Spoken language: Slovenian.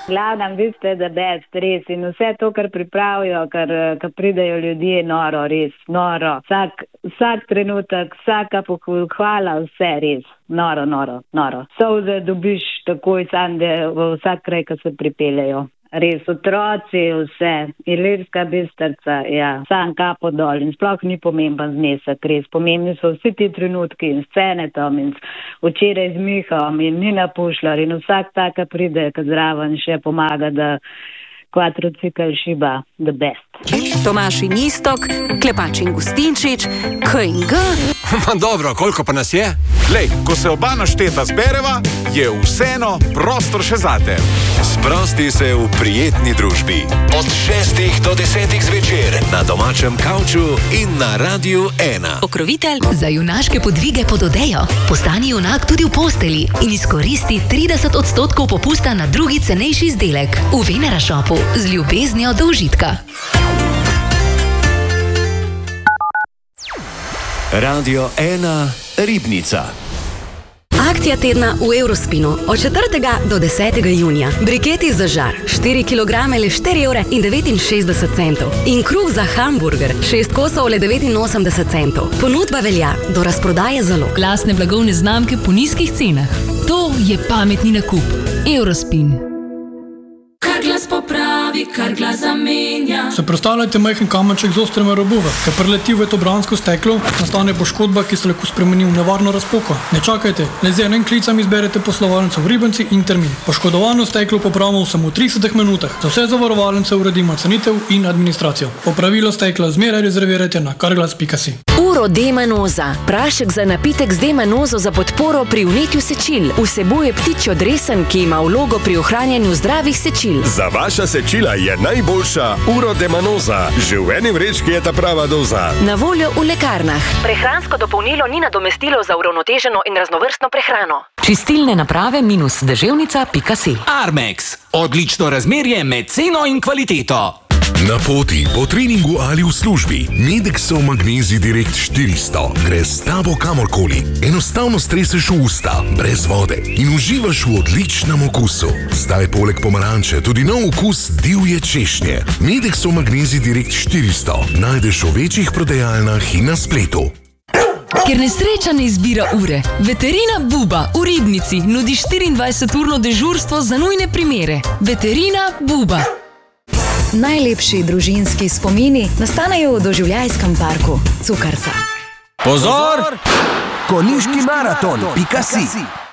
Glavnem, vi ste the best, res. In vse to, kar pripravijo, kar pridejo ljudje, noro, res, noro. Vsak trenutek, vsaka pohvala, vse res. Noro. Solze dobiš takoj sande v vsak kraj, ko se pripeljejo. Res, otroci, vse, Ilirska Bistrica, ja, sam kapo dol in sploh ni pomemben znesek, res, pomembni so vsi ti trenutki in scene tam in včeraj z Mihom in Nina Pušlar in vsak taka pride, ki zraven še pomaga, da kvatrocikl šiba the best. Tomaž in Iztok, Klepač in Gustinčič, K in G. Ma dobro, koliko pa nas je? Lej, ko se oba našteta zbereva, je vseeno prostor še zate. Sprosti se v prijetni družbi. Od 6 do 10 zvečer na domačem kavču in na Radiu 1. Pokrovitelj za junaške podvige pod odejo. Postani junak tudi v posteli in izkoristi 30% popusta na drugi cenejši izdelek v Venera Shopu z ljubeznijo do užitka. Radio 1 Ribnica. Akcija tedna v Eurospinu od 4. do 10. junija. Briketi za žar 4 kg le 4,69 €. In kruh za hamburger 6 kosov le 89 centov. Ponudba velja do razprodaje zalog. Lastne blagovne znamke po nizkih cenah. To je pametni nakup. Eurospin. Kar glas popravi, kar glas zamenja. Se predstavljajte majhen kamenček z ostrima robova, ki preleti v to bransko steklo, nastane poškodba, ki se lahko spremeni v nevarno razpoko. Ne čakajte, le z enim klicem izberete poslovalnico v Ribenci in termin. Poškodovano steklo popravimo samo v 30 minutah. Za vse zavarovalnice uredimo cenitev in administracijo. Popravilo stekla zmeraj rezervirajte na karglas.si. Uro D-manoza. Prašek za napitek z D-manozo za podporo pri vnetju sečil. Vsebuje ptičjo dresen, ki ima vlogo pri ohranjanju zdravih sečil. Za vaša sečila je najboljša Uro D-manoza. Že v eni vrečki je ta prava doza. Na voljo v lekarnah. Prehransko dopolnilo ni nadomestilo za uravnoteženo in raznovrstno prehrano. Čistilne naprave -deževnica.si. Armex. Odlično razmerje med ceno in kvaliteto. Na poti, po treningu ali v službi, Medexov Magnezij Direkt 400 gre s tabo kamorkoli. Enostavno streseš v usta, brez vode in uživaš v odličnem okusu. Zdaj poleg pomaranče tudi nov okus divje češnje. Medexov Magnezij Direkt 400 najdeš v večjih prodajalnah in na spletu. Ker nesreča ne izbira ure, Veterina Buba v Ribnici nudi 24-urno dežurstvo za nujne primere. Veterina Buba. Najlepši družinski spomini nastanejo v doživljajskem parku Cukrca. Pozor! Konjiški maraton.si